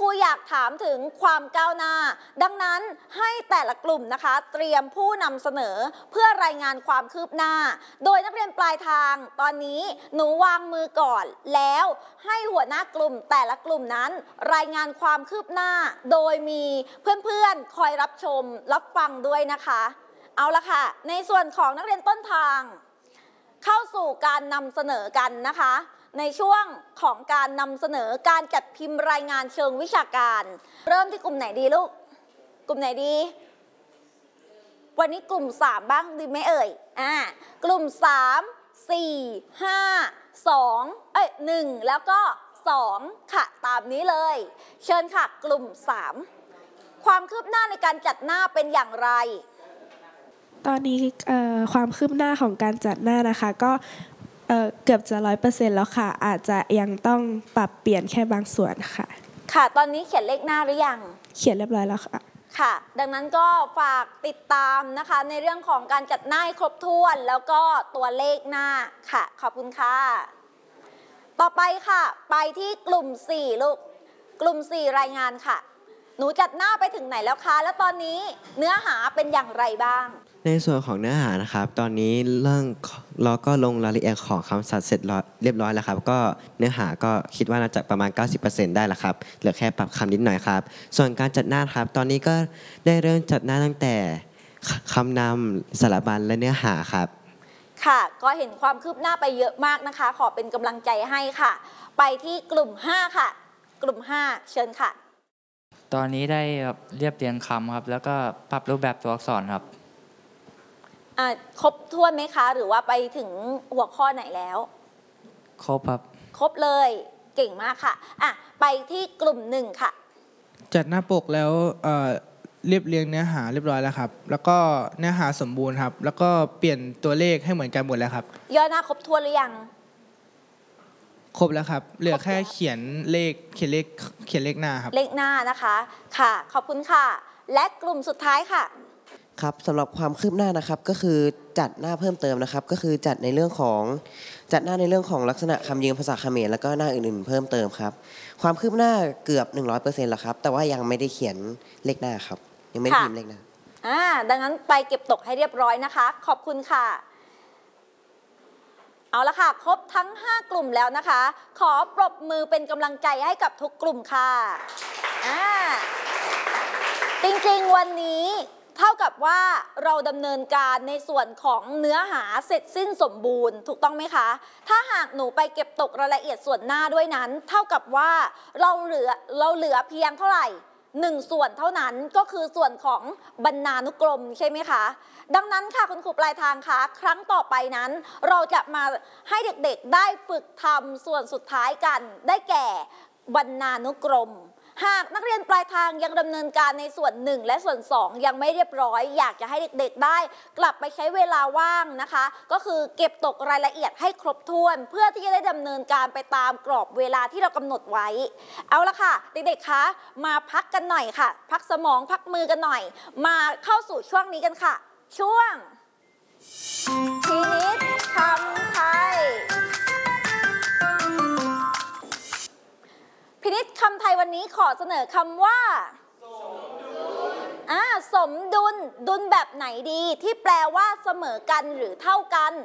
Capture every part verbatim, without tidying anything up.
รูอยากถามถึงความก้าวหน้าดังนั้นให้แต่ละกลุ่มนะคะเตรียมผู้นำเสนอเพื่อรายงานความคืบหน้าโดยนักเรียนปลายทางตอนนี้หนูวางมือก่อนแล้วให้หัวหน้ากลุ่มแต่ละกลุ่มนั้นรายงานความคืบหน้าโดยมีเพื่อนๆคอยรับชมรับฟังด้วยนะคะเอาละค่ะในส่วนของนักเรียนต้นทางเข้าสู่การนำเสนอกันนะคะในช่วงของการนำเสนอการจัดพิมพ์รายงานเชิงวิชาการเริ่มที่กลุ่มไหนดีลูกกลุ่มไหนดีวันนี้กลุ่มสามบ้างดีไหมเอ่ยอ่ากลุ่มสามสี่ห้าสองเอ้ยหนึ่งแล้วก็สองค่ะตามนี้เลยเชิญค่ะกลุ่มสามความคืบหน้าในการจัดหน้าเป็นอย่างไรตอนนี้ความคืบหน้าของการจัดหน้านะคะก็เอ่อเกือบจะร้อยเปอร์เซ็นต์แล้วค่ะอาจจะยังต้องปรับเปลี่ยนแค่บางส่วนค่ะค่ะตอนนี้เขียนเลขหน้าหรือยังเขียนเรียบร้อยแล้วค่ะค่ะดังนั้นก็ฝากติดตามนะคะในเรื่องของการจัดหน้าให้ครบถ้วนแล้วก็ตัวเลขหน้าค่ะขอบคุณค่ะต่อไปค่ะไปที่กลุ่มสี่ลูกกลุ่มสี่รายงานค่ะหนูจัดหน้าไปถึงไหนแล้วคะแล้วตอนนี้เนื้อหาเป็นอย่างไรบ้างในส่วนของเนื้อหานะครับตอนนี้เรื่องเราก็ลงรายละเอียดของคำศัพท์เสร็จเรียบร้อยแล้วครับก็เนื้อหาก็คิดว่าน่าจะประมาณ เก้าสิบเปอร์เซ็นต์ ได้แล้วครับเหลือแค่ปรับคำนิดหน่อยครับส่วนการจัดหน้าครับตอนนี้ก็ได้เริ่มจัดหน้าตั้งแต่คำนำสารบัญและเนื้อหาครับค่ะก็เห็นความคืบหน้าไปเยอะมากนะคะขอเป็นกำลังใจให้ค่ะไปที่กลุ่มห้าค่ะกลุ่มห้าเชิญค่ะตอนนี้ได้เรียบเรียงคำครับแล้วก็ปรับรูปแบบตัวอักษรครับครบถ้วนไหมคะหรือว่าไปถึงหัวข้อไหนแล้วครบครับครบเลยเก่งมากค่ะอ่ะไปที่กลุ่มหนึ่งค่ะจัดหน้าปกแล้วเอ่อเรียบเรียงเนื้อหาเรียบร้อยแล้วครับแล้วก็เนื้อหาสมบูรณ์ครับแล้วก็เปลี่ยนตัวเลขให้เหมือนกันหมดแล้วครับย่อหน้าครบถ้วนหรือยังครบแล้วครับเหลือแค่เขียนเลขเขียนเลขเขียนเลขหน้าครับเลขหน้านะคะค่ะขอบคุณค่ะและกลุ่มสุดท้ายค่ะครับสำหรับความคืบหน้านะครับก็คือจัดหน้าเพิ่มเติมนะครับก็คือจัดในเรื่องของจัดหน้าในเรื่องของลักษณะคำยืมภาษาเขมรแล้วก็หน้าอื่นๆเพิ่มเติมครับความคืบหน้าเกือบ หนึ่งร้อยเปอร์เซ็นต์ แล้วครับแต่ว่ายังไม่ได้เขียนเลขหน้าครับยังไม่ได้พิมพ์เลขหน้าอ่าดังนั้นไปเก็บตกให้เรียบร้อยนะคะขอบคุณค่ะเอาละค่ะครบทั้งห้ากลุ่มแล้วนะคะขอปรบมือเป็นกำลังใจให้กับทุกกลุ่มค่ะอ่าจริงๆวันนี้เท่ากับว่าเราดำเนินการในส่วนของเนื้อหาเสร็จสิ้นสมบูรณ์ถูกต้องไหมคะถ้าหากหนูไปเก็บตกรายละเอียดส่วนหน้าด้วยนั้นเท่ากับว่าเราเหลือเราเหลือเพียงเท่าไหร่หนึ่งส่วนเท่านั้นก็คือส่วนของบรรณานุกรมใช่ไหมคะดังนั้นค่ะคุณครูปลายทางคะครั้งต่อไปนั้นเราจะมาให้เด็กๆได้ฝึกทำส่วนสุดท้ายกันได้แก่บรรณานุกรมหากนักเรียนปลายทางยังดำเนินการในส่วนหนึ่งและส่วนสองยังไม่เรียบร้อยอยากจะให้เด็กๆได้กลับไปใช้เวลาว่างนะคะก็คือเก็บตกรายละเอียดให้ครบถ้วนเพื่อที่จะได้ดำเนินการไปตามกรอบเวลาที่เรากำหนดไว้เอาละค่ะเด็กๆคะมาพักกันหน่อยค่ะพักสมองพักมือกันหน่อยมาเข้าสู่ช่วงนี้กันค่ะช่วงพินิจคำไทยพินิจคำไทยวันนี้ขอเสนอคำว่าสมดุลอ่าสมดุลดุลแบบไหนดีที่แปลว่าเสมอกันหรือเท่ากัน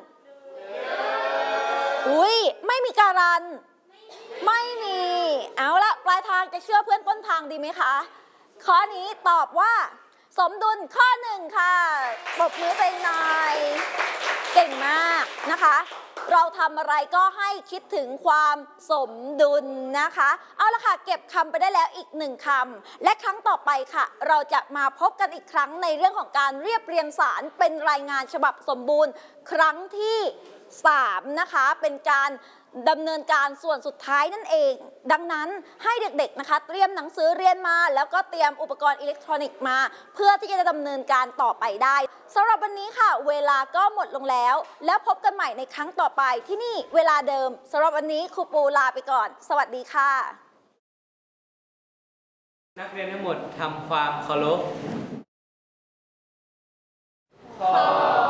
อุ้ยไม่มีการันไม่มีเอาละปลายทางจะเชื่อเพื่อนต้นทางดีไหมคะข้อนี้ตอบว่าสมดุลข้อหนึ่งค่ะปรบมือไปหน่อยเก่งมากนะคะเราทำอะไรก็ให้คิดถึงความสมดุลนะคะเอาละค่ะเก็บคำไปได้แล้วอีกหนึ่งคำและครั้งต่อไปค่ะเราจะมาพบกันอีกครั้งในเรื่องของการเรียบเรียงสารเป็นรายงานฉบับสมบูรณ์ครั้งที่สามนะคะเป็นการดำเนินการส่วนสุดท้ายนั่นเองดังนั้นให้เด็กๆนะคะเตรียมหนังสือเรียนมาแล้วก็เตรียมอุปกรณ์อิเล็กทรอนิกส์มาเพื่อที่จะดำเนินการต่อไปได้สำหรับวันนี้ค่ะเวลาก็หมดลงแล้วแล้วพบกันใหม่ในครั้งต่อไปที่นี่เวลาเดิมสำหรับวันนี้ครูปูลาไปก่อนสวัสดีค่ะนักเรียนทั้งหมดทำความเคารพขอ